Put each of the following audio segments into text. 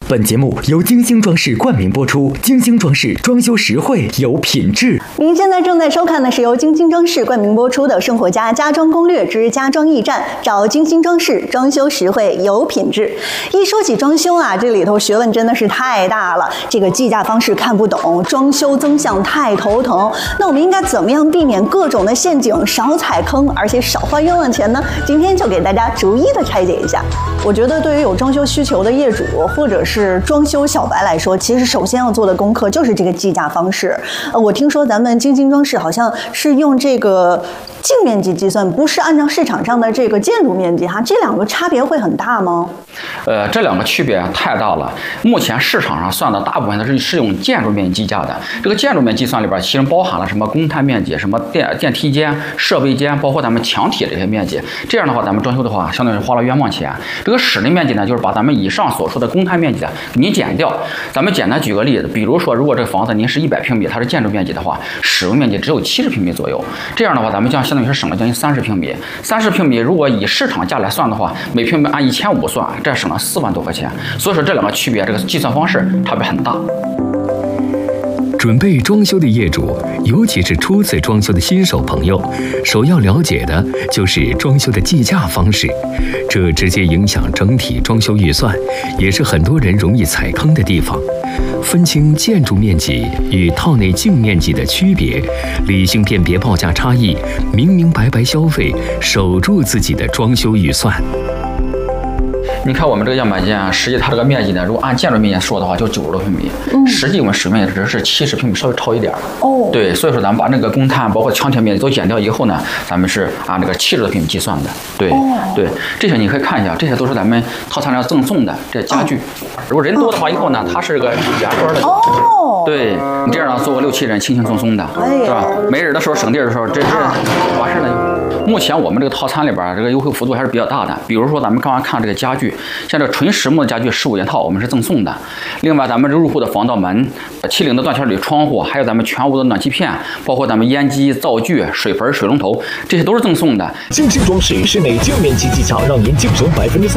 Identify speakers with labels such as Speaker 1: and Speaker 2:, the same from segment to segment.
Speaker 1: 本节目由金星装饰冠名播出，金星装饰装修实惠有品质。
Speaker 2: 您现在正在收看的是由金星装饰冠名播出的《生活家家装攻略之家装驿站》，找金星装饰，装修实惠有品质。一说起装修啊，这里头学问真的是太大了，这个计价方式看不懂，装修增项太头疼。那我们应该怎么样避免各种的陷阱，少踩坑，而且少花冤枉钱呢？今天就给大家逐一的拆解一下。我觉得对于有装修需求的业主或者是装修小白来说，其实首先要做的功课就是这个计价方式。我听说咱们金星装饰好像是用这个净面积计算，不是按照市场上的这个建筑面积哈，这两个差别会很大吗？
Speaker 3: 这两个区别太大了。目前市场上算的大部分的是用建筑面积计价的。这个建筑面积计算里边，其实包含了什么公摊面积、什么电梯间、设备间，包括咱们墙体这些面积。这样的话，咱们装修的话，相当于花了冤枉钱。这个室内面积呢，就是把咱们以上所说的公摊面积的你减掉。咱们简单举个例子，比如说，如果这个房子您是100平米，它是建筑面积的话，使用面积只有70平米左右。这样的话，咱们相当于是省了将近30平米。30平米如果以市场价来算的话，每平米按1500算，这省了4万多块钱。所以说这两个区别，这个计算方式差别很大。
Speaker 4: 准备装修的业主，尤其是初次装修的新手朋友，首要了解的就是装修的计价方式，这直接影响整体装修预算，也是很多人容易踩坑的地方。分清建筑面积与套内净面积的区别，理性辨别报价差异，明明白白消费，守住自己的装修预算。
Speaker 3: 你看我们这个样板间啊，实际它这个面积呢，如果按建筑面积说的话，就90多平米，实际我们使用面积只是70平米，稍微超一点。哦，对，所以说咱们把那个公摊包括墙体面积都减掉以后呢，咱们是按这个70多平米计算的。对，对，这些你可以看一下，这些都是咱们套餐上赠送的这家具。如果人多的话，以后呢，它是个圆桌的。哦，对，你这样呢，坐个6、7人，轻轻松松的，是吧？没人的时候省地儿的时候，这完事了。目前我们这个套餐里边这个优惠幅度还是比较大的。比如说咱们刚刚看这个家具，像这纯实木的家具15件套，我们是赠送的。另外咱们这入户的防盗门、70的断圈铝窗户，还有咱们全屋的暖气片，包括咱们烟机、灶具、水盆、水龙头，这些都是赠送的。
Speaker 5: 金星装饰室内净面积计价，让您净省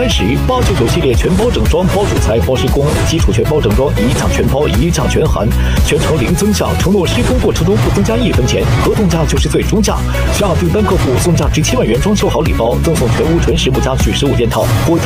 Speaker 5: 30%。899系列全包整装，包主材、包施工，基础全包整装，一价全包，一价全含，全程零增项，承诺施工过程中不增加1分钱，合同价就是最终价。下订单客户送价值7万元装修好礼包，赠送全屋纯实木家具15件套，或